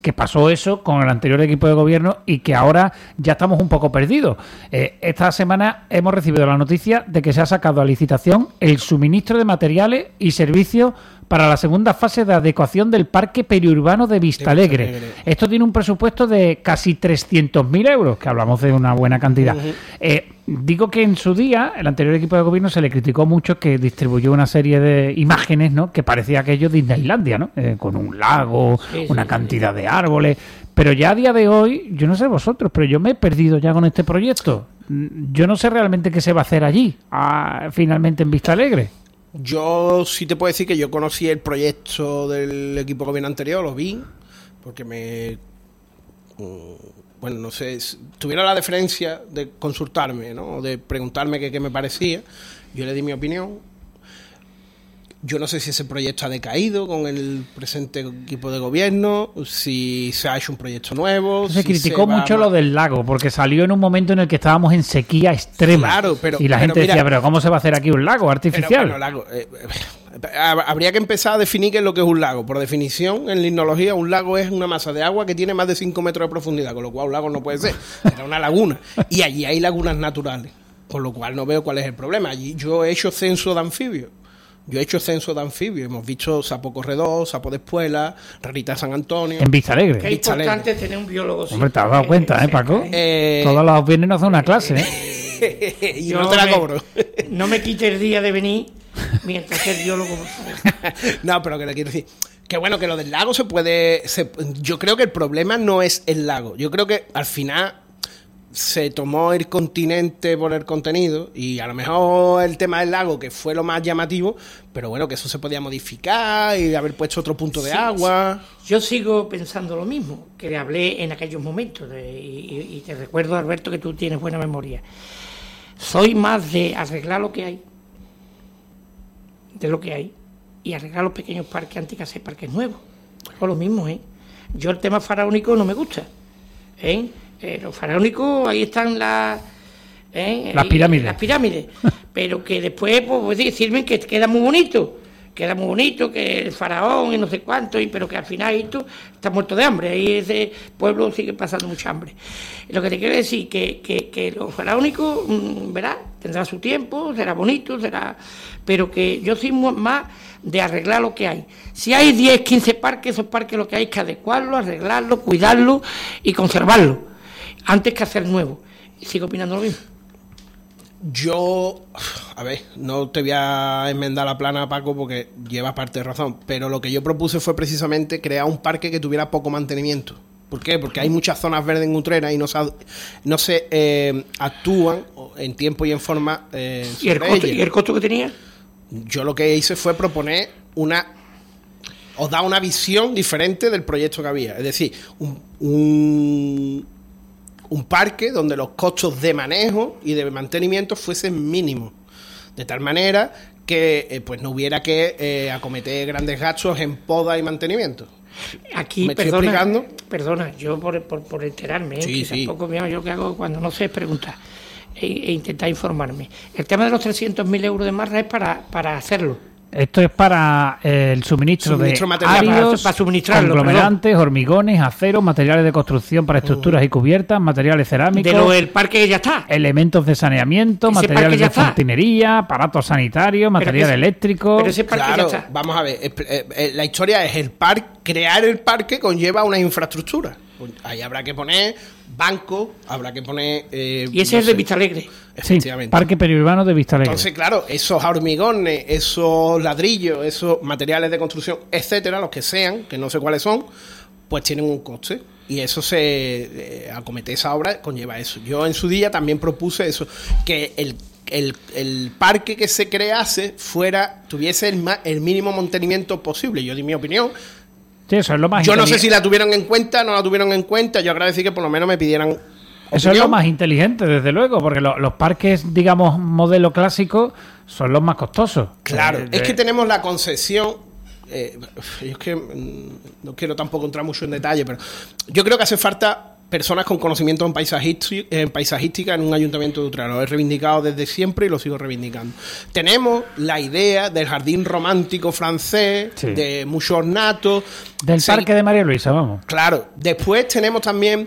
que pasó eso con el anterior equipo de gobierno y que ahora ya estamos un poco perdidos. Esta semana hemos recibido la noticia de que se ha sacado a licitación el suministro de materiales y servicios para la segunda fase de adecuación del parque periurbano de Vistalegre. Esto tiene un presupuesto de casi 300.000 euros, que hablamos de una buena cantidad. Digo que en su día, el anterior equipo de gobierno se le criticó mucho que distribuyó una serie de imágenes, ¿no?, que parecía aquello de Disneylandia, ¿no? Con un lago, una cantidad de árboles. Pero ya a día de hoy, yo no sé vosotros, pero yo me he perdido ya con este proyecto. Yo no sé realmente qué se va a hacer allí, finalmente en Vistalegre. Yo sí te puedo decir que yo conocí el proyecto del equipo de gobierno anterior, lo vi, porque bueno, no sé, tuvieron la deferencia de consultarme, ¿no?, de preguntarme qué me parecía. Yo le di mi opinión. Yo no sé si ese proyecto ha decaído con el presente equipo de gobierno, si se ha hecho un proyecto nuevo. Se criticó mucho lo del lago, porque salió en un momento en el que estábamos en sequía extrema. Claro, y la gente decía, pero ¿cómo se va a hacer aquí un lago artificial? Pero, lago, habría que empezar a definir qué es lo que es un lago. Por definición, en limnología, un lago es una masa de agua que tiene más de 5 metros de profundidad, con lo cual un lago no puede ser, era una laguna. Y allí hay lagunas naturales, con lo cual no veo cuál es el problema. Allí yo he hecho censo de anfibios. Hemos visto sapo corredor, sapo de espuela, rarita San Antonio. En Vistalegre. Qué importante tener un biólogo. Hombre, te has dado cuenta, Paco. Todos los viernes nos hace una clase, y yo no te la cobro. No me quite el día de venir mientras ser biólogo. No, pero que le quiero decir que bueno, que lo del lago se puede. Yo creo que el problema no es el lago. Yo creo que al final se tomó el continente por el contenido y a lo mejor el tema del lago, que fue lo más llamativo, pero bueno, que eso se podía modificar y haber puesto otro punto de agua. Yo sigo pensando lo mismo que le hablé en aquellos momentos y te recuerdo, Alberto, que tú tienes buena memoria. Soy más de arreglar lo que hay, y arreglar los pequeños parques antes que hacer parques nuevos. O lo mismo, Yo el tema faraónico no me gusta, Los faraónicos, ahí están las pirámides. Pero que después, pues decirme que queda muy bonito, que el faraón y no sé cuánto, pero que al final esto está muerto de hambre, ahí ese pueblo sigue pasando mucha hambre. Lo que te quiero decir, que los faraónicos, verá, tendrá su tiempo, será bonito, pero que yo soy más de arreglar lo que hay. Si hay 10, 15 parques, esos parques lo que hay es que adecuarlos, arreglarlos, cuidarlos y conservarlos, antes que hacer nuevo. Y sigo opinando lo mismo. Yo, a ver, no te voy a enmendar la plana, Paco, porque lleva parte de razón, pero lo que yo propuse fue precisamente crear un parque que tuviera poco mantenimiento. ¿Por qué? Porque hay muchas zonas verdes en Utrera y no se actúan en tiempo y en forma ¿Y el costo que tenía? Yo lo que hice fue proponer os da una visión diferente del proyecto que había. Es decir, un parque donde los costos de manejo y de mantenimiento fuesen mínimos, de tal manera que pues no hubiera que acometer grandes gastos en poda y mantenimiento. Aquí, ¿Me estoy explicando? Perdona, yo por enterarme, sí, que tampoco yo lo que hago cuando no sé es preguntar e intentar informarme. El tema de los 300.000 euros de marra es para hacerlo. Esto es para el suministro de áridos, para conglomerantes, hormigones, acero, materiales de construcción para estructuras y cubiertas, materiales cerámicos. El parque ya está. Elementos de saneamiento, materiales de fontanería, aparatos sanitarios, material eléctrico. Pero ese parque ya está. Vamos a ver, la historia es crear el parque conlleva una infraestructura. Ahí habrá que poner bancos, habrá que poner... y ese es de Vistalegre. Efectivamente. Sí, Parque Periurbano de Vistalegre. Entonces, claro, esos hormigones, esos ladrillos, esos materiales de construcción, etcétera, los que sean, que no sé cuáles son, pues tienen un coste. Y eso acometer esa obra conlleva eso. Yo en su día también propuse eso, que el parque que se crease tuviese el mínimo mantenimiento posible. Yo di mi opinión. Sí, eso es lo más yo no sé si la tuvieron en cuenta, no la tuvieron en cuenta. Yo agradecí que por lo menos me pidieran opinión. Eso es lo más inteligente, desde luego, porque los parques, digamos, modelo clásico, son los más costosos. Claro, es que tenemos la concepción... yo es que no quiero tampoco entrar mucho en detalle, pero yo creo que hace falta personas con conocimiento en paisajística en un ayuntamiento de Utrera. Lo he reivindicado desde siempre y lo sigo reivindicando. Tenemos la idea del jardín romántico francés, sí, de mucho ornato. Del Parque de María Luisa, vamos. Claro. Después tenemos también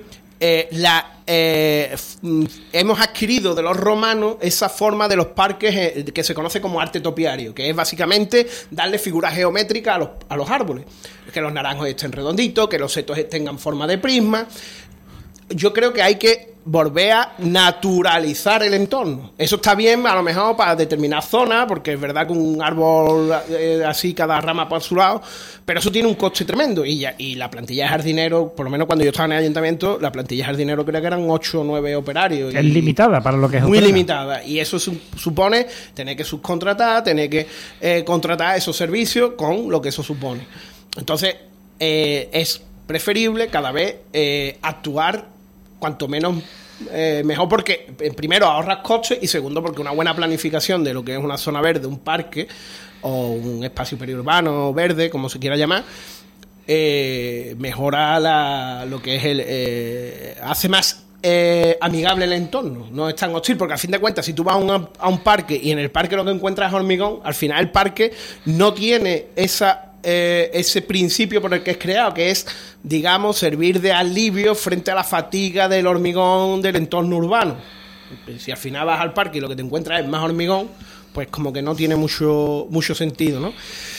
hemos adquirido de los romanos esa forma de los parques que se conoce como arte topiario, que es básicamente darle figuras geométricas a los árboles, que los naranjos estén redonditos, que los setos tengan forma de prisma. Yo creo que hay que volver a naturalizar el entorno. Eso está bien a lo mejor para determinar zonas, porque es verdad que un árbol así, cada rama por su lado, pero eso tiene un coste tremendo. Y la plantilla de jardinero, por lo menos cuando yo estaba en el ayuntamiento, la plantilla de jardinero creo que eran 8 o 9 operarios. Es limitada para lo que es muy limitada. Y eso supone tener que subcontratar, tener que contratar esos servicios con lo que eso supone. Entonces, es preferible cada vez actuar cuanto menos mejor, porque primero ahorras costes y segundo porque una buena planificación de lo que es una zona verde, un parque o un espacio periurbano verde, como se quiera llamar, mejora lo que es hace más amigable el entorno, no es tan hostil, porque a fin de cuentas si tú vas a un parque y en el parque lo que encuentras es hormigón, al final el parque no tiene ese principio por el que es creado, que es, digamos, servir de alivio frente a la fatiga del hormigón del entorno urbano. Si al final vas al parque y lo que te encuentras es más hormigón, pues como que no tiene mucho sentido, ¿no?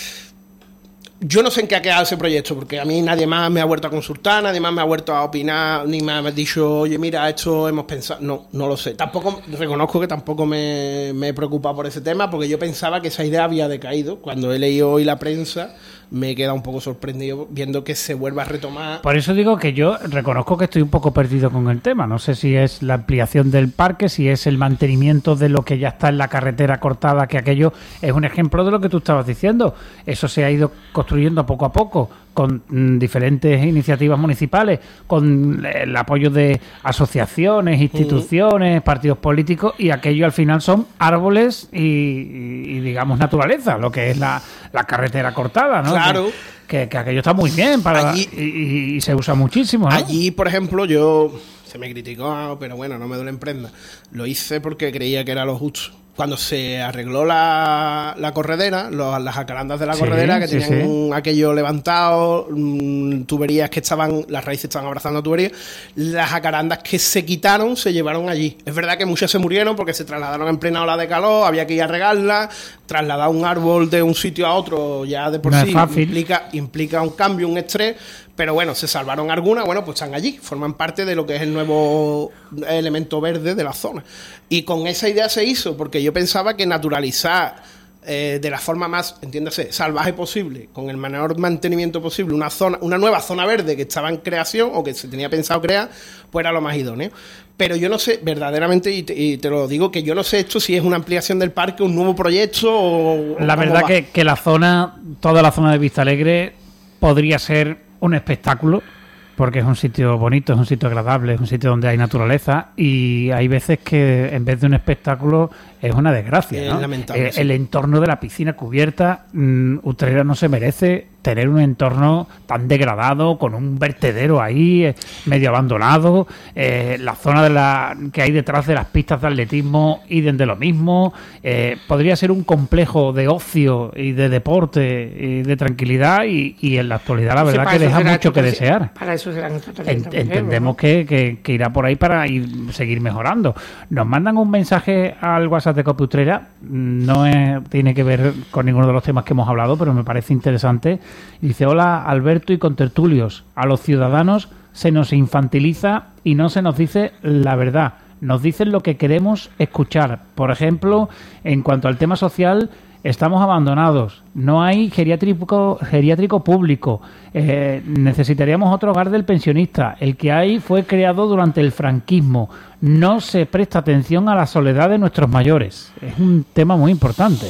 Yo no sé en qué ha quedado ese proyecto, porque a mí nadie más me ha vuelto a consultar, nadie más me ha vuelto a opinar, ni me ha dicho, oye, mira, esto hemos pensado. No lo sé. Tampoco, reconozco que tampoco me he preocupado por ese tema, porque yo pensaba que esa idea había decaído. Cuando he leído hoy la prensa, me he quedado un poco sorprendido viendo que se vuelve a retomar. Por eso digo que yo reconozco que estoy un poco perdido con el tema. No sé si es la ampliación del parque, si es el mantenimiento de lo que ya está en la carretera cortada, que aquello es un ejemplo de lo que tú estabas diciendo. Eso se ha ido construyendo poco a poco con diferentes iniciativas municipales, con el apoyo de asociaciones, instituciones, partidos políticos, y aquello al final son árboles y digamos naturaleza, lo que es la carretera cortada, ¿no? Claro. Que aquello está muy bien para allí, y se usa muchísimo, ¿no? Allí, por ejemplo, se me criticó, pero bueno, no me duele en prenda. Lo hice porque creía que era lo justo. Cuando se arregló la corredera, las jacarandas de la corredera, que tenían aquello levantado, tuberías que las raíces estaban abrazando tuberías, las jacarandas que se quitaron se llevaron allí. Es verdad que muchas se murieron porque se trasladaron en plena ola de calor, había que ir a regarlas, trasladar un árbol de un sitio a otro ya de por sí implica un cambio, un estrés. Pero bueno, se salvaron algunas, bueno, pues están allí, forman parte de lo que es el nuevo elemento verde de la zona. Y con esa idea se hizo, porque yo pensaba que naturalizar de la forma más, entiéndase, salvaje posible, con el menor mantenimiento posible, una nueva zona verde que estaba en creación o que se tenía pensado crear, pues era lo más idóneo. Pero yo no sé, verdaderamente, y te lo digo, que yo no sé esto si es una ampliación del parque, un nuevo proyecto o... La verdad que toda la zona de Vistalegre podría ser un espectáculo, porque es un sitio bonito, es un sitio agradable, es un sitio donde hay naturaleza, y hay veces que en vez de un espectáculo es una desgracia, ¿no? Es lamentable, sí. El entorno de la piscina cubierta, Utrera no se merece tener un entorno tan degradado, con un vertedero ahí medio abandonado, la zona que hay detrás de las pistas de atletismo y de lo mismo. Podría ser un complejo de ocio y de deporte y de tranquilidad, y en la actualidad la verdad que deja mucho que desear. Para eso serán entendemos que irá por ahí para seguir mejorando. Nos mandan un mensaje al WhatsApp de COPE Utrera, no tiene que ver con ninguno de los temas que hemos hablado, pero me parece interesante. Dice: hola Alberto y contertulios, a los ciudadanos se nos infantiliza y no se nos dice la verdad, nos dicen lo que queremos escuchar. Por ejemplo, en cuanto al tema social, estamos abandonados, no hay geriátrico público, necesitaríamos otro hogar del pensionista, el que hay fue creado durante el franquismo, no se presta atención a la soledad de nuestros mayores. Es un tema muy importante,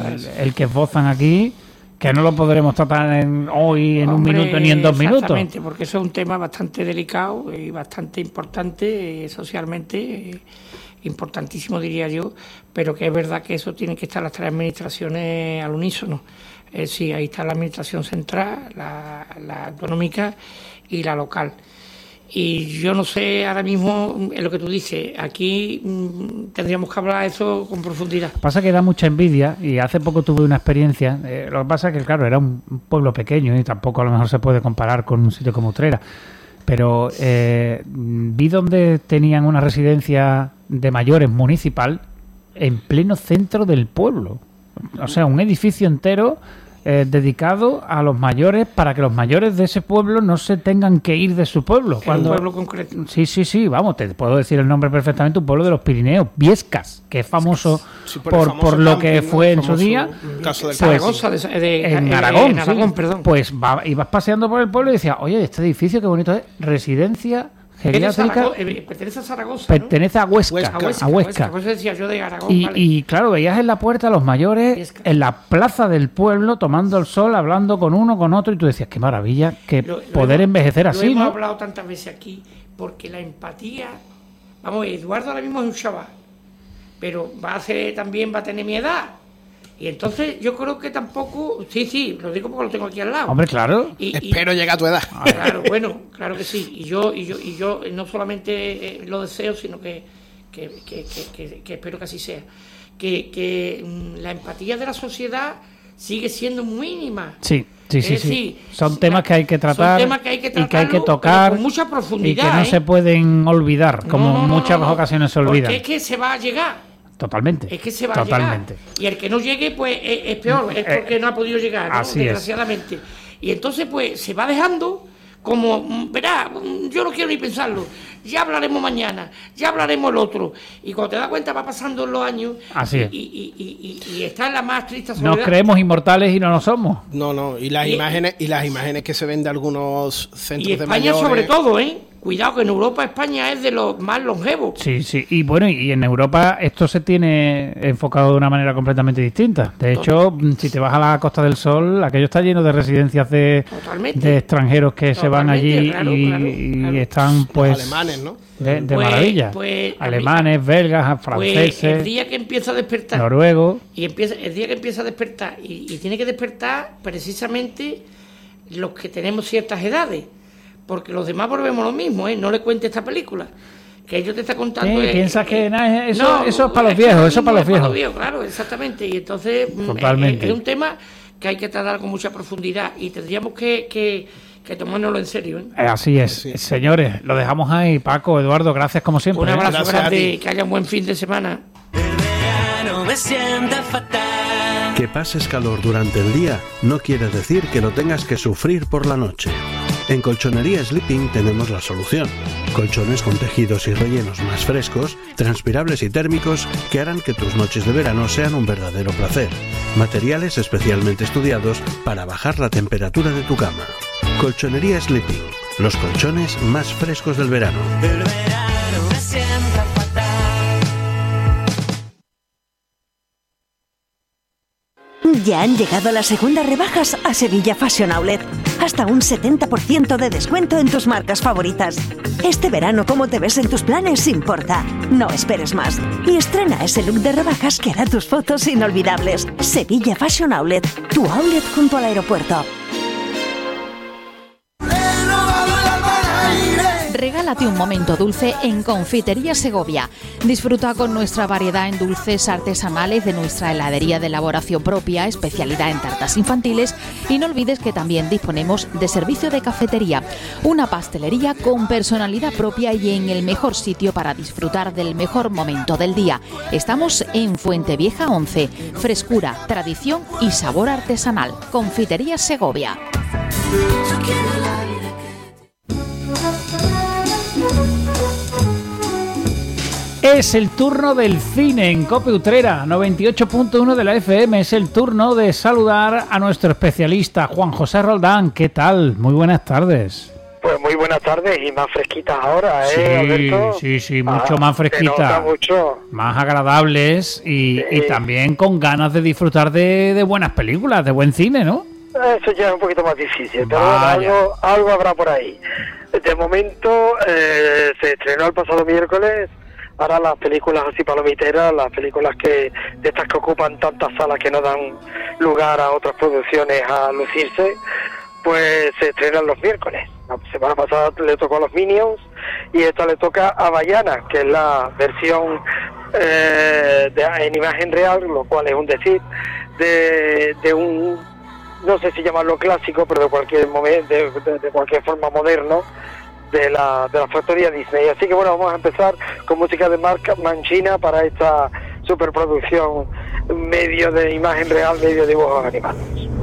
el que esbozan aquí, que no lo podremos tratar hoy en un minuto ni en 2 minutos. Exactamente, porque eso es un tema bastante delicado y bastante importante socialmente, importantísimo diría yo, pero que es verdad que eso tiene que estar las 3 administraciones al unísono. Sí, ahí está la administración central, la autonómica y la local. Y yo no sé ahora mismo en lo que tú dices. Aquí tendríamos que hablar eso con profundidad. Pasa que da mucha envidia y hace poco tuve una experiencia. Lo que pasa es que, claro, era un pueblo pequeño y tampoco a lo mejor se puede comparar con un sitio como Utrera. Pero vi donde tenían una residencia de mayores municipal en pleno centro del pueblo. O sea, un edificio entero dedicado a los mayores para que los mayores de ese pueblo no se tengan que ir de su pueblo. Un pueblo concreto. Sí, vamos, te puedo decir el nombre perfectamente, un pueblo de los Pirineos, Viescas, que es famoso por lo que fue en su día. Caso del Zaragoza, en Aragón, en Aragón, perdón. Pues ibas paseando por el pueblo y decías, oye, este edificio qué bonito es, residencia geriátrica. Pertenece a Zaragoza, ¿no? Pertenece a Huesca. A Huesca. Por eso decía yo de Aragón. Y claro, veías en la puerta a los mayores Viesca. en la plaza del pueblo tomando el sol, hablando con uno, con otro, y tú decías, qué maravilla que poder envejecer así, lo hemos ¿no? hablado tantas veces aquí, porque la empatía... Vamos, Eduardo ahora mismo es un chaval, pero va a tener mi edad. Y entonces yo creo que tampoco... Sí, lo digo porque lo tengo aquí al lado. Hombre, claro. Espero llegar a tu edad. Claro, bueno, claro que sí. Y yo no solamente lo deseo, sino que espero que así sea. Que la empatía de la sociedad sigue siendo mínima. Sí. Es decir, son temas que hay que tratar, son temas que hay que y que hay que tratarlo, tocar con mucha profundidad, y que no se pueden olvidar, como en muchas ocasiones se olvidan. Porque es que se va a llegar. Totalmente. Es que se va Totalmente. a llegar. Y el que no llegue, pues es peor, es porque no ha podido llegar, ¿no? Así Desgraciadamente. Y entonces, pues, se va dejando como, verá, yo no quiero ni pensarlo, ya hablaremos mañana, ya hablaremos el otro. Y cuando te das cuenta va pasando los años. Así es. Y está en la más triste soledad. Nos creemos inmortales y no lo somos. No, y las imágenes que se ven de algunos centros y de España mayores... sobre todo, Cuidado que en Europa España es de los más longevos. Sí, y bueno, y en Europa esto se tiene enfocado de una manera completamente distinta. De hecho, si te vas a la Costa del Sol, aquello está lleno de residencias de extranjeros que se van allí y están pues los alemanes, ¿no? De maravilla. Alemanes, belgas, franceses. Pues el día que empieza a despertar. Noruegos. El día que empieza a despertar y tiene que despertar precisamente los que tenemos ciertas edades. Porque los demás volvemos lo mismo, no le cuentes esta película. Que ellos te está contando... piensas que eso es para los viejos, eso es para los viejos. Claro, exactamente. Y entonces es un tema que hay que tratar con mucha profundidad y tendríamos que tomárnoslo en serio. Así es. Sí. Señores, lo dejamos ahí. Paco, Eduardo, gracias como siempre. Un abrazo grande, que haya un buen fin de semana. El verano me sienta fatal. Que pases calor durante el día no quiere decir que lo tengas que sufrir por la noche. En Colchonería Sleeping tenemos la solución. Colchones con tejidos y rellenos más frescos, transpirables y térmicos que harán que tus noches de verano sean un verdadero placer. Materiales especialmente estudiados para bajar la temperatura de tu cama. Colchonería Sleeping, los colchones más frescos del verano. El verano me sienta fatal. Ya han llegado las segundas rebajas a Sevilla Fashion Outlet. Hasta un 70% de descuento en tus marcas favoritas. Este verano, cómo te ves en tus planes importa. No esperes más. Y estrena ese look de rebajas que hará tus fotos inolvidables. Sevilla Fashion Outlet, tu outlet junto al aeropuerto. Regálate un momento dulce en Confitería Segovia. Disfruta con nuestra variedad en dulces artesanales de nuestra heladería de elaboración propia, especialidad en tartas infantiles, y no olvides que también disponemos de servicio de cafetería, una pastelería con personalidad propia y en el mejor sitio para disfrutar del mejor momento del día. Estamos en Fuentevieja 11, frescura, tradición y sabor artesanal. Confitería Segovia. Es el turno del cine en COPE Utrera, 98.1 de la FM. Es el turno de saludar a nuestro especialista, Juan José Roldán. ¿Qué tal? Muy buenas tardes. Pues muy buenas tardes y más fresquitas ahora, Alberto? Sí, mucho más fresquitas. Se nota mucho. Más agradables y también con ganas de disfrutar de buenas películas, de buen cine, ¿no? Eso ya es un poquito más difícil, pero bueno, algo habrá por ahí. De momento se estrenó el pasado miércoles. Ahora las películas así palomiteras, las películas de estas que ocupan tantas salas que no dan lugar a otras producciones a lucirse, pues se estrenan los miércoles. La semana pasada le tocó a los Minions y esta le toca a Vaiana, que es la versión en imagen real, lo cual es un decir, de un, no sé si llamarlo clásico, pero de cualquier momento, de cualquier forma moderno, de la factoría Disney. Así que bueno, vamos a empezar con música de Mark Mancina para esta superproducción medio de imagen real, medio dibujos animados.